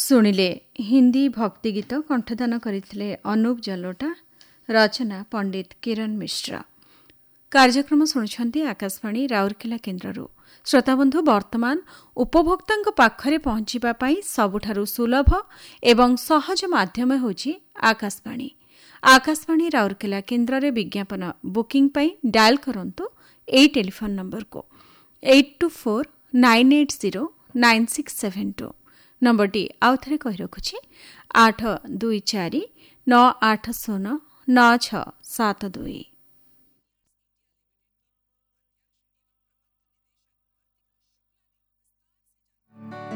ଶୁଣିଲେ ହିନ୍ଦୀ ଭକ୍ତି ଗୀତ କଣ୍ଠଦାନ କରିଥିଲେ ଅନୁପ ଜଲୋଟା, ରଚନା ପଣ୍ଡିତ କିରଣ ମିଶ୍ର। କାର୍ଯ୍ୟକ୍ରମ ଶୁଣୁଛନ୍ତି ଆକାଶବାଣୀ ରାଉରକେଲା କେନ୍ଦ୍ରରୁ। ଶ୍ରୋତାବନ୍ଧୁ, ବର୍ତ୍ତମାନ ଉପଭୋକ୍ତାଙ୍କ ପାଖରେ ପହଞ୍ଚିବା ପାଇଁ ସବୁଠାରୁ ସୁଲଭ ଏବଂ ସହଜ ମାଧ୍ୟମ ହେଉଛି ଆକାଶବାଣୀ। ଆକାଶବାଣୀ ରାଉରକେଲା କେନ୍ଦ୍ରରେ ବିଜ୍ଞାପନ ବୁକିଂ ପାଇଁ ଡାଏଲ୍ କରନ୍ତୁ ଏହି ଟେଲିଫୋନ୍ ନମ୍ବରକୁ 8249809672। ନମ୍ବରଟି ଆଉଥରେ କହି ରଖୁଛି 8249809672।